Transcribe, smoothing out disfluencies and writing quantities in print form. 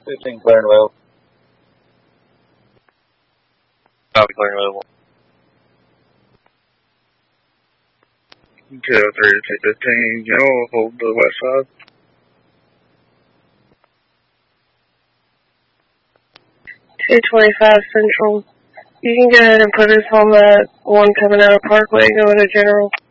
15 clearing level. Copy, clearing level. Detail 3215, y'all hold the west side. 225 Central. You can go ahead and put us on that one coming out of Parkway going to General.